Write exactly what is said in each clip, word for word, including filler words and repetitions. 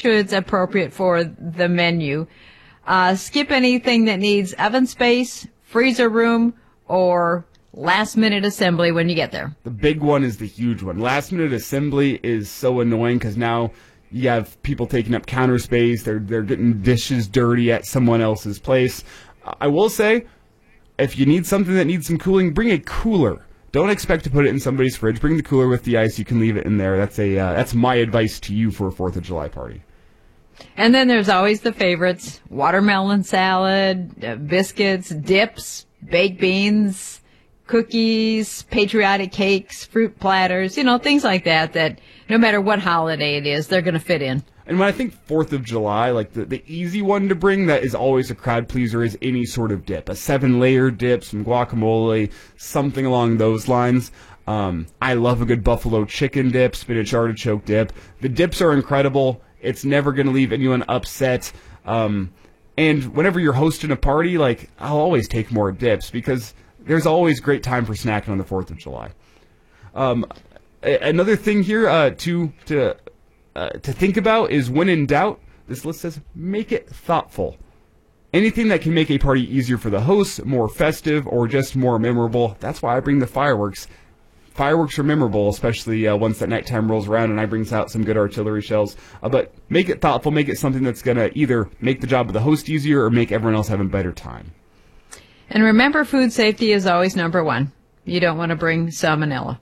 sure it's appropriate for the menu. Uh, skip anything that needs oven space, freezer room, or last-minute assembly when you get there. The big one is the huge one. Last-minute assembly is so annoying because now you have people taking up counter space. They're they're getting dishes dirty at someone else's place. I will say, if you need something that needs some cooling, bring a cooler. Don't expect to put it in somebody's fridge. Bring the cooler with the ice. You can leave it in there. That's a uh, that's my advice to you for a fourth of July party. And then there's always the favorites: watermelon salad, uh, biscuits, dips, baked beans, cookies, patriotic cakes, fruit platters, you know, things like that, that no matter what holiday it is, they're going to fit in. And when I think fourth of July, like the, the easy one to bring that is always a crowd pleaser is any sort of dip. A seven-layer dip, some guacamole, something along those lines. Um, I love a good buffalo chicken dip, spinach artichoke dip. The dips are incredible. It's never going to leave anyone upset. Um, and whenever you're hosting a party, like, I'll always take more dips because there's always great time for snacking on the fourth of July. Um, a- another thing here uh, to to uh, to think about is when in doubt, this list says make it thoughtful. Anything that can make a party easier for the host, more festive, or just more memorable. That's why I bring the fireworks. Fireworks are memorable, especially uh, once that nighttime rolls around and I brings out some good artillery shells. Uh, but make it thoughtful, make it something that's going to either make the job of the host easier or make everyone else have a better time. And remember, food safety is always number one. You don't want to bring salmonella.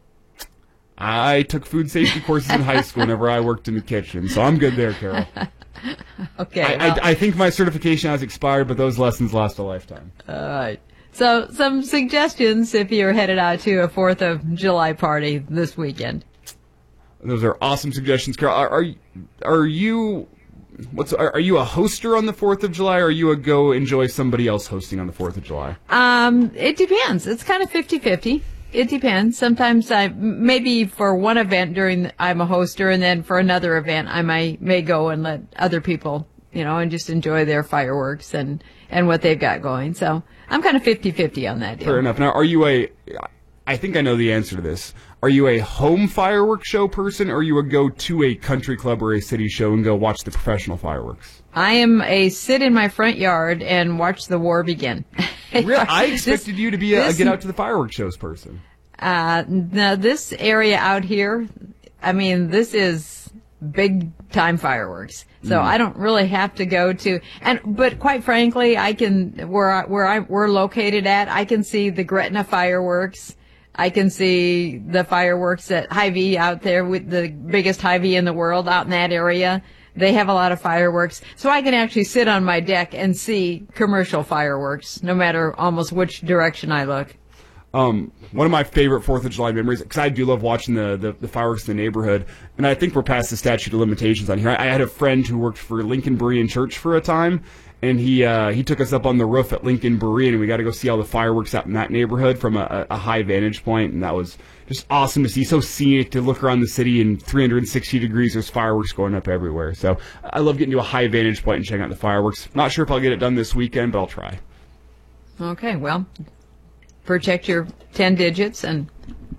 I took food safety courses in high school whenever I worked in the kitchen, so I'm good there, Carol. Okay. I, well. I, I think my certification has expired, but those lessons last a lifetime. All right. So some suggestions if you're headed out to a fourth of July party this weekend. Those are awesome suggestions, Carol. Are, are, are you... What's are, are you a hoster on the fourth of July, or are you a go enjoy somebody else hosting on the fourth of July? Um, it depends. It's kind of fifty-fifty. It depends. Sometimes I, maybe for one event during, the, I'm a hoster, and then for another event I might, may go and let other people, you know, and just enjoy their fireworks and, and what they've got going. So I'm kind of fifty-fifty on that deal. Fair enough. Now, are you a, I think I know the answer to this. Are you a home fireworks show person, or are you a go to a country club or a city show and go watch the professional fireworks? I am a sit in my front yard and watch the war begin. Really? I expected this, you to be a, this, a get out to the fireworks shows person. Uh, now this area out here, I mean, this is big time fireworks. So mm. I don't really have to go to, and, but quite frankly, I can, where I, where I, we're located at, I can see the Gretna fireworks. I can see the fireworks at Hy-Vee out there with the biggest Hy-Vee in the world out in that area. They have a lot of fireworks. So I can actually sit on my deck and see commercial fireworks, no matter almost which direction I look. Um, one of my favorite fourth of July memories, because I do love watching the, the, the fireworks in the neighborhood, and I think we're past the statute of limitations on here. I, I had a friend who worked for Lincoln Berean Church for a time, and he uh, he took us up on the roof at Lincoln Berean, and we got to go see all the fireworks out in that neighborhood from a, a high vantage point, and that was just awesome to see. So scenic to look around the city in three hundred sixty degrees. There's fireworks going up everywhere. So I love getting to a high vantage point and checking out the fireworks. Not sure if I'll get it done this weekend, but I'll try. Okay, well, protect your ten digits and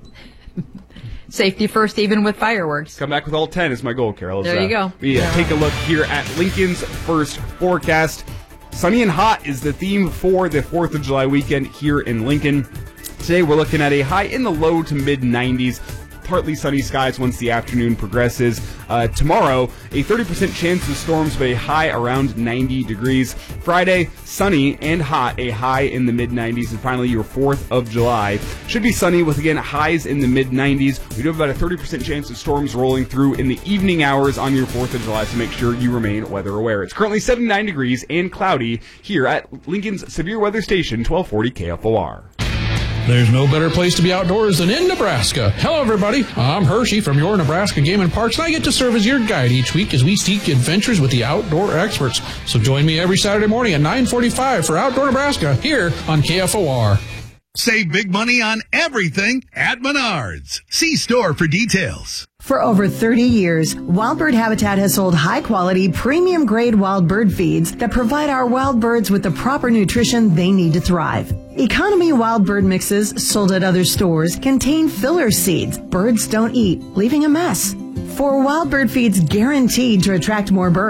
safety first, even with fireworks. Come back with all ten is my goal, Carol. There you uh, go. We uh, take a look here at Lincoln's first forecast. Sunny and hot is the theme for the fourth of July weekend here in Lincoln. Today we're looking at a high in the low to mid nineties. Partly sunny skies once the afternoon progresses. Uh, tomorrow, a thirty percent chance of storms, but a high around ninety degrees. Friday, sunny and hot, a high in the mid nineties. And finally, your fourth of July should be sunny with, again, highs in the mid nineties. We do have about a thirty percent chance of storms rolling through in the evening hours on your fourth of July, so make sure you remain weather aware. It's currently seventy-nine degrees and cloudy here at Lincoln's Severe Weather Station, twelve forty K F O R. There's no better place to be outdoors than in Nebraska. Hello, everybody. I'm Hershey from your Nebraska Game and Parks, and I get to serve as your guide each week as we seek adventures with the outdoor experts. So join me every Saturday morning at nine forty-five for Outdoor Nebraska here on K F O R. Save big money on everything at Menards. See store for details. For over thirty years, Wild Bird Habitat has sold high-quality, premium-grade wild bird feeds that provide our wild birds with the proper nutrition they need to thrive. Economy wild bird mixes sold at other stores contain filler seeds birds don't eat, leaving a mess. For wild bird feeds guaranteed to attract more birds,